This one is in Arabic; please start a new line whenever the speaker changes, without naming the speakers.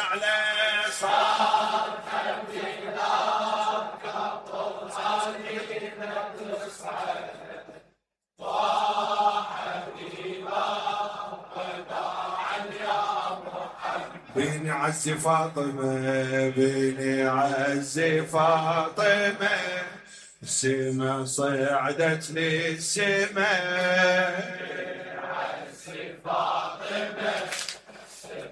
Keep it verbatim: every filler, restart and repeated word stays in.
على صار حبيبك وصلينا تصعد بيني عز فاطمة بيني عز فاطمة السما صعدت للسما عز فاطمة